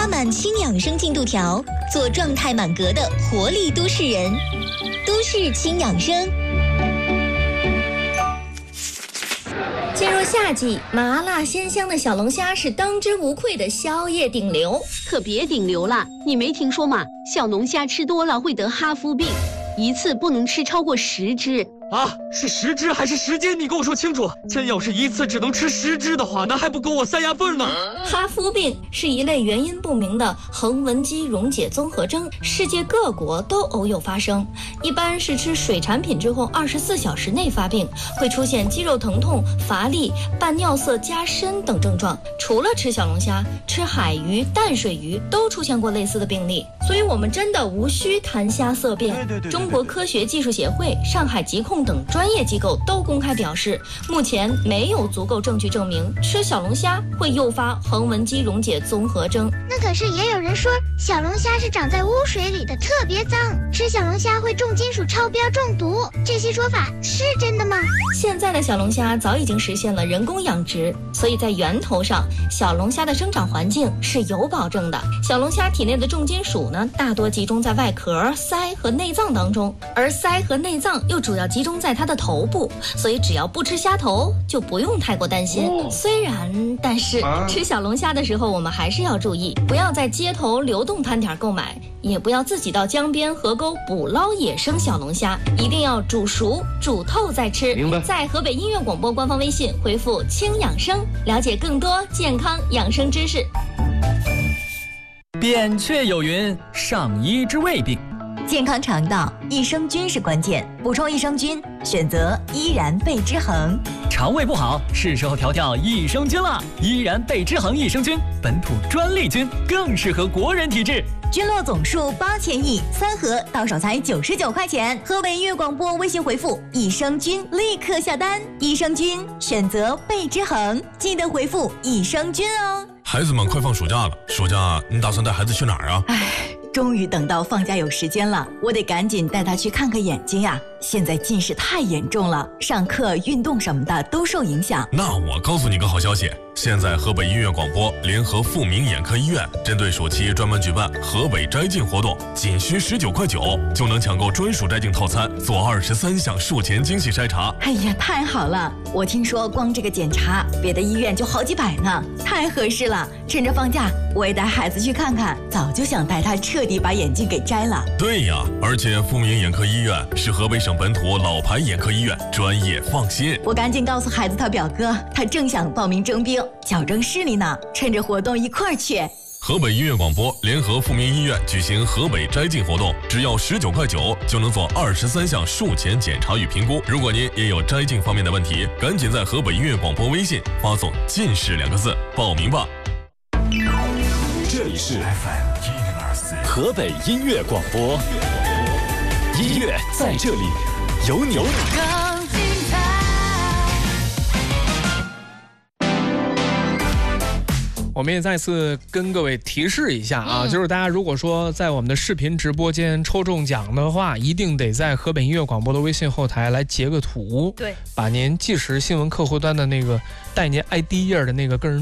拉满轻养生进度条，做状态满格的活力都市人。都市轻养生。 进入夏季，麻辣鲜香的小龙虾是当之无愧的宵夜顶流。 可别顶流了，你没听说吗？小龙虾吃多了会得哈夫病，一次不能吃超过10只。 啊，是10只还是10斤？你跟我说清楚。真要是一次只能吃10只的话，那还不够我塞牙缝呢。 哈夫病是一类原因不明的横纹肌溶解综合征，世界各国都偶有发生。一般是吃水产品之后24小时内发病，会出现肌肉疼痛、乏力、半尿色加深等症状。除了吃小龙虾，吃海鱼、淡水鱼都出现过类似的病例。所以我们真的无需谈虾色变。对，中国科学技术协会、上海疾控等专业机构都公开表示，目前没有足够证据证明吃小龙虾会诱发横纹肌溶解综合征。 那可是也有人说小龙虾是长在污水里的，特别脏，吃小龙虾会重金属超标中毒，这些说法是真的吗？ 现在的小龙虾早已经实现了人工养殖，所以在源头上，小龙虾的生长环境是有保证的。小龙虾体内的重金属呢，大多集中在外壳、鳃和内脏当中，而鳃和内脏又主要集中在它的头部，所以只要不吃虾头，就不用太过担心。但是吃小龙虾的时候，我们还是要注意，不要在街头流动摊点购买，也不要自己到江边河沟捕捞野生小龙虾，一定要煮熟煮透再吃。 明白。 在河北音乐广播官方微信回复轻养生，了解更多健康养生知识。 扁鹊有云，上医之未病。 健康肠道，益生菌是关键，补充益生菌，选择依然贝之恒。 肠胃不好，是时候调调益生菌了。依然贝之恒益生菌，本土专利菌，更适合国人体质。 菌落总数8000亿，3盒到手才99块钱。河北音乐广播微信回复益生菌，立刻下单。益生菌选择贝之恒，记得回复益生菌哦。 孩子们快放暑假了，暑假你打算带孩子去哪儿啊？ 终于等到放假有时间了，我得赶紧带他去看个眼睛呀。现在近视太严重了，上课、运动什么的都受影响。 那我告诉你个好消息，现在河北音乐广播联合富民眼科医院，针对暑期专门举办河北摘镜活动，仅需19.9块就能抢购专属摘镜套餐，做23项术前精细筛查。 哎呀，太好了！我听说光这个检查，别的医院就好几百呢，太合适了。趁着放假，我也带孩子去看看，早就想带他彻底把眼镜给摘了。 对呀，而且富民眼科医院是河北省本土老牌眼科医院，专业放心。 我赶紧告诉孩子他表哥，他正想报名征兵，矫正视力呢，趁着活动一块儿去。 河北音乐广播联合富民医院举行河北摘镜活动，只要19.9块就能做23项术前检查与评估。如果您也有摘镜方面的问题，赶紧在河北音乐广播微信发送“近视2个字报名吧。 这里是 FM 104河北音乐广播，音乐在这里，有你。 我们也再次跟各位提示一下啊，就是大家如果说在我们的视频直播间抽中奖的话，一定得在河北音乐广播的微信后台来截个图， 对， 把您即时新闻客户端的那个带您 ID 页的那个个人